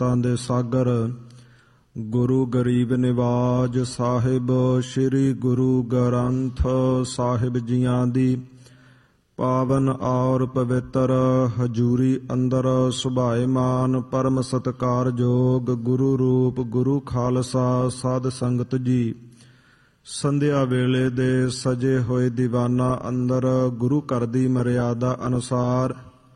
ਭਗਤਾਂ ਦੇ ਸਾਗਰ ਗੁਰੂ ਗਰੀਬ ਨਿਵਾਜ ਸਾਹਿਬ ਸ੍ਰੀ ਗੁਰੂ ਗ੍ਰੰਥ ਸਾਹਿਬ ਜੀਆਂ ਦੀ ਪਾਵਨ ਔਰ ਪਵਿੱਤਰ ਹਜੂਰੀ ਅੰਦਰ ਸੁਭਾਏਮਾਨ ਪਰਮ ਸਤਿਕਾਰਯੋਗ ਗੁਰੂ ਰੂਪ ਗੁਰੂ ਖਾਲਸਾ ਸਾਧ ਸੰਗਤ ਜੀ, ਸੰਧਿਆ ਵੇਲੇ ਦੇ ਸਜੇ ਹੋਏ ਦੀਵਾਨਾਂ ਅੰਦਰ ਗੁਰੂ ਘਰ ਦੀ ਮਰਿਆਦਾ ਅਨੁਸਾਰ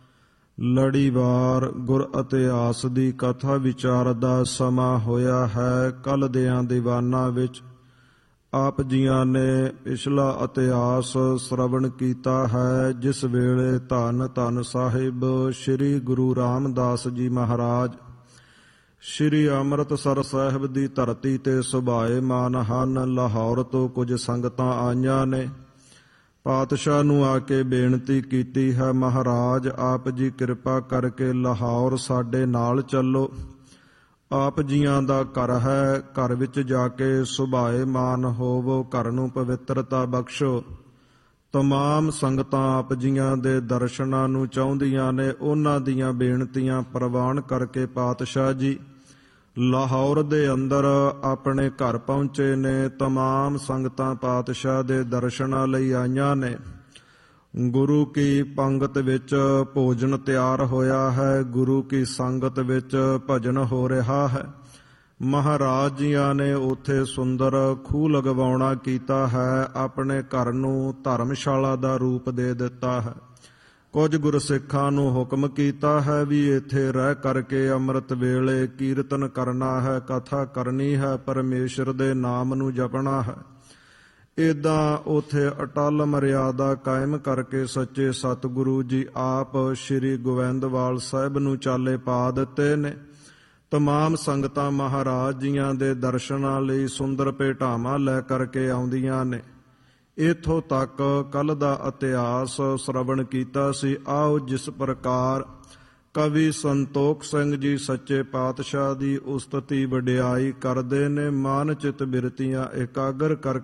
ਲੜੀਵਾਰ ਗੁਰ ਇਤਿਹਾਸ ਦੀ ਕਥਾ ਵਿਚਾਰ ਦਾ ਸਮਾਂ ਹੋਇਆ ਹੈ। ਕੱਲ੍ਹ ਦਿਆਂ ਦੀਵਾਨਾਂ ਵਿੱਚ ਆਪ ਜੀਆਂ ਨੇ ਪਿਛਲਾ ਇਤਿਹਾਸ ਸ਼ਰਵਣ ਕੀਤਾ ਹੈ, ਜਿਸ ਵੇਲੇ ਧੰਨ ਧੰਨ ਸਾਹਿਬ ਸ੍ਰੀ ਗੁਰੂ ਰਾਮਦਾਸ ਜੀ ਮਹਾਰਾਜ ਸ੍ਰੀ ਅੰਮ੍ਰਿਤਸਰ ਸਾਹਿਬ ਦੀ ਧਰਤੀ ਤੇ ਸੁਭਾਏਮਾਨ ਹਨ। ਲਾਹੌਰ ਤੋਂ ਕੁਝ ਸੰਗਤਾਂ ਆਈਆਂ ਨੇ, ਪਾਤਸ਼ਾਹ ਨੂੰ ਆ ਕੇ ਬੇਨਤੀ ਕੀਤੀ ਹੈ, ਮਹਾਰਾਜ ਆਪ ਜੀ ਕਿਰਪਾ ਕਰਕੇ ਲਾਹੌਰ ਸਾਡੇ ਨਾਲ ਚੱਲੋ। ਆਪ ਜੀਆਂ ਦਾ ਘਰ ਹੈ, ਘਰ ਵਿੱਚ ਜਾ ਕੇ ਸੁਭਾਏਮਾਨ ਹੋਵੋ, ਘਰ ਨੂੰ ਪਵਿੱਤਰਤਾ ਬਖਸ਼ੋ। ਤਮਾਮ ਸੰਗਤਾਂ ਆਪ ਜੀਆਂ ਦੇ ਦਰਸ਼ਨਾਂ ਨੂੰ ਚਾਹੁੰਦੀਆਂ ਨੇ, ਉਹਨਾਂ ਦੀਆਂ ਬੇਨਤੀਆਂ ਪ੍ਰਵਾਨ ਕਰਕੇ ਪਾਤਸ਼ਾਹ ਜੀ ਲਾਹੌਰ ਦੇ ਅੰਦਰ ਆਪਣੇ ਘਰ ਪਹੁੰਚੇ ਨੇ। ਤਮਾਮ ਸੰਗਤਾਂ ਪਾਤਸ਼ਾਹ ਦੇ ਦਰਸ਼ਨਾਂ ਲਈ ਆਈਆਂ ਨੇ। ਗੁਰੂ ਕੀ ਪੰਗਤ ਵਿੱਚ ਭੋਜਨ ਤਿਆਰ ਹੋਇਆ ਹੈ, ਗੁਰੂ ਕੀ ਸੰਗਤ ਵਿੱਚ ਭਜਨ ਹੋ ਰਿਹਾ ਹੈ। ਮਹਾਰਾਜ ਜੀਆਂ ਨੇ ਉੱਥੇ ਸੁੰਦਰ ਖੂਹ ਲਗਵਾਉਣਾ ਕੀਤਾ ਹੈ, ਆਪਣੇ ਘਰ ਨੂੰ ਧਰਮਸ਼ਾਲਾ ਦਾ ਰੂਪ ਦੇ ਦਿੱਤਾ ਹੈ। ਕੁਝ ਗੁਰਸਿੱਖਾਂ ਨੂੰ ਹੁਕਮ ਕੀਤਾ ਹੈ ਵੀ ਇੱਥੇ ਰਹਿ ਕਰਕੇ ਅੰਮ੍ਰਿਤ ਵੇਲੇ ਕੀਰਤਨ ਕਰਨਾ ਹੈ, ਕਥਾ ਕਰਨੀ ਹੈ, ਪਰਮੇਸ਼ਰ ਦੇ ਨਾਮ ਨੂੰ ਜਪਣਾ ਹੈ। ਇੱਦਾਂ ਉੱਥੇ ਅਟਲ ਮਰਿਆਦਾ ਕਾਇਮ ਕਰਕੇ ਸੱਚੇ ਸਤਿਗੁਰੂ ਜੀ ਆਪ ਸ੍ਰੀ ਗੋਬਿੰਦਵਾਲ ਸਾਹਿਬ ਨੂੰ ਚਾਲੇ ਪਾ ਦਿੱਤੇ ਨੇ। ਤਮਾਮ ਸੰਗਤਾਂ ਮਹਾਰਾਜ ਜੀਆਂ ਦੇ ਦਰਸ਼ਨਾਂ ਲਈ ਸੁੰਦਰ ਭੇਟਾਵਾਂ ਲੈ ਕਰਕੇ ਆਉਂਦੀਆਂ ਨੇ। ਇੱਥੋਂ ਤੱਕ ਕੱਲ੍ਹ ਦਾ ਇਤਿਹਾਸ ਸ਼ਰਵਣ ਕੀਤਾ ਸੀ। ਆਓ ਜਿਸ ਪ੍ਰਕਾਰ ਕਵੀ ਸੰਤੋਖ ਸਿੰਘ ਜੀ ਸੱਚੇ ਪਾਤਸ਼ਾਹ ਦੀ ਉਸਤਤੀ ਵਡਿਆਈ ਕਰਦੇ ਨੇ, ਮਨ ਚਿਤ ਬਿਰਤੀਆਂ ਇਕਾਗਰ ਕਰਕੇ